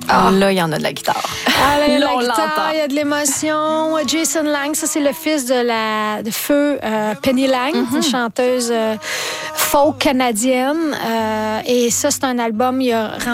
Là, il y en a de la guitare. Là, il y a de Là, on la guitare, l'entend. il y a de l'émotion. Jason Lang, ça, c'est le fils de Feu Penny Lang, une chanteuse folk canadienne. Et ça, c'est un album, il a